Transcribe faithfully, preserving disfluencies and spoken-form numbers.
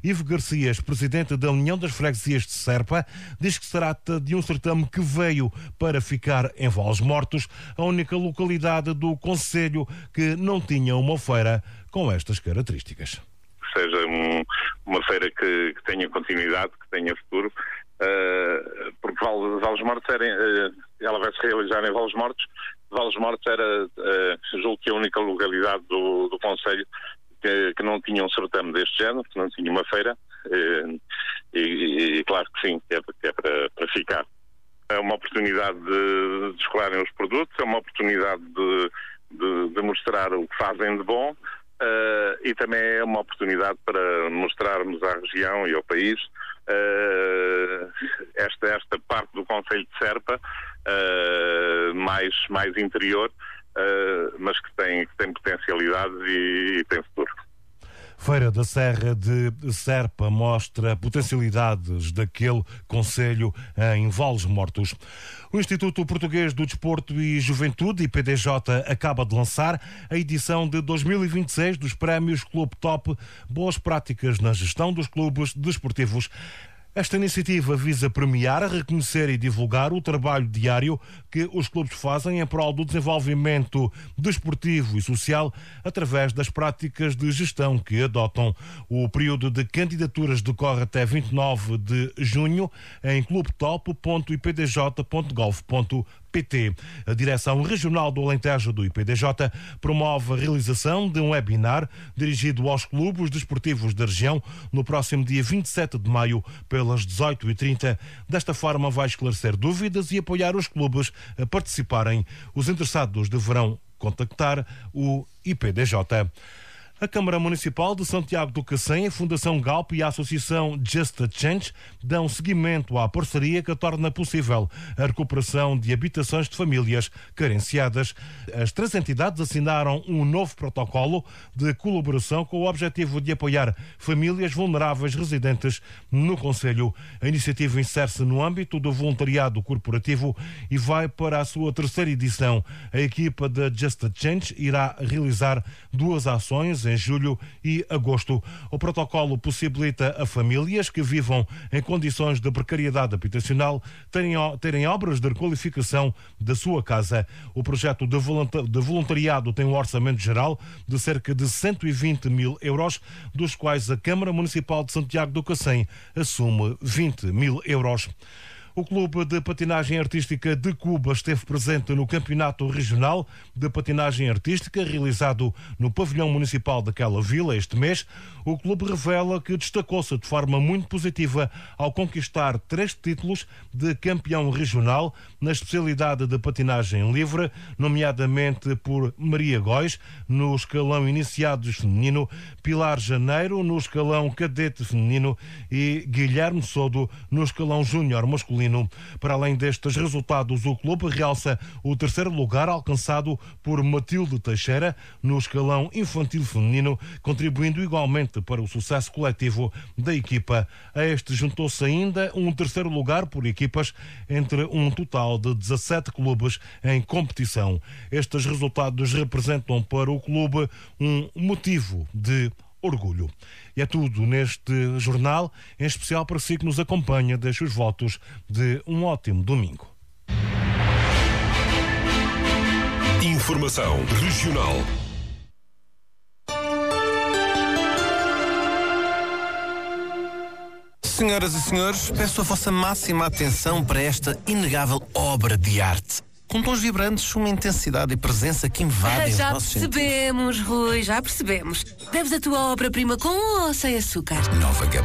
Ivo Garcias, presidente da União das Freguesias de Serpa, diz que se trata de um certame que veio para ficar em Valles-Mortos, a única localidade do concelho que não tinha uma feira com estas características. Seja um, uma feira que, que tenha continuidade, que tenha futuro, uh, porque Valles-Mortos era, uh, ela vai se realizar em Valles-Mortos. Valles-Mortos era, uh, julgo que a única localidade do, do concelho que, que não tinha um certame deste género, que não tinha uma feira, uh, e, e claro que sim, é, é para, para ficar. É uma oportunidade de, de escolarem os produtos, é uma oportunidade de, de, de mostrar o que fazem de bom. Uh, e também é uma oportunidade para mostrarmos à região e ao país uh, esta, esta parte do concelho de Serpa, uh, mais, mais interior, uh, mas que tem, que tem potencialidades e, e tem futuro. Feira da Serra de Serpa mostra potencialidades daquele concelho em Valles-Mortos. O Instituto Português do Desporto e Juventude, I P D J, acaba de lançar a edição de dois mil e vinte e seis dos Prémios Clube Top Boas Práticas na Gestão dos Clubes Desportivos. Esta iniciativa visa premiar, reconhecer e divulgar o trabalho diário que os clubes fazem em prol do desenvolvimento desportivo e social através das práticas de gestão que adotam. O período de candidaturas decorre até vinte e nove de junho em clubetop ponto i p d j ponto gov ponto p t. A Direção Regional do Alentejo do I P D J promove a realização de um webinar dirigido aos clubes desportivos da região no próximo dia vinte e sete de maio, pelas dezoito e trinta. Desta forma vai esclarecer dúvidas e apoiar os clubes a participarem. Os interessados deverão contactar o I P D J. A Câmara Municipal de Santiago do Cacém, a Fundação Galp e a Associação Just a Change dão seguimento à parceria que torna possível a recuperação de habitações de famílias carenciadas. As três entidades assinaram um novo protocolo de colaboração com o objetivo de apoiar famílias vulneráveis residentes no concelho. A iniciativa insere-se no âmbito do voluntariado corporativo e vai para a sua terceira edição. A equipa da Just a Change irá realizar duas ações em julho e agosto. O protocolo possibilita a famílias que vivam em condições de precariedade habitacional terem, terem obras de requalificação da sua casa. O projeto de voluntariado tem um orçamento geral de cerca de cento e vinte mil euros, dos quais a Câmara Municipal de Santiago do Cacém assume vinte mil euros. O Clube de Patinagem Artística de Cuba esteve presente no Campeonato Regional de Patinagem Artística realizado no Pavilhão Municipal daquela vila este mês. O clube revela que destacou-se de forma muito positiva ao conquistar três títulos de campeão regional na especialidade de patinagem livre, nomeadamente por Maria Góis no escalão iniciados feminino, Pilar Janeiro no escalão cadete feminino e Guilherme Sodo no escalão júnior masculino. Para além destes resultados, o clube realça o terceiro lugar alcançado por Matilde Teixeira no escalão infantil feminino, contribuindo igualmente para o sucesso coletivo da equipa. A este juntou-se ainda um terceiro lugar por equipas entre um total de dezassete clubes em competição. Estes resultados representam para o clube um motivo de orgulho. E é tudo neste jornal, em especial para si que nos acompanha. Deixo os votos de um ótimo domingo. Informação regional. Senhoras e senhores, peço a vossa máxima atenção para esta inegável obra de arte. Com tons vibrantes, uma intensidade e presença que invadem Já os nossos sentidos. percebemos, Rui, já percebemos. Deves a tua obra-prima com ou sem açúcar? Nova